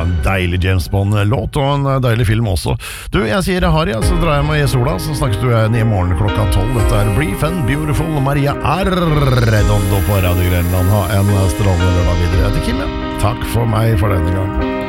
en deilig James Bond-låt og en deilig film også. Du, jeg sier Harry, så drar jeg med i sola, så snakkes du igjen i morgen klokka 12. Dette Brief and Beautiful Maria Arredondo på Radio Grenland. Ha en strålende lørdag videre. Jeg heter Kim, ja. Takk for meg for denne gang.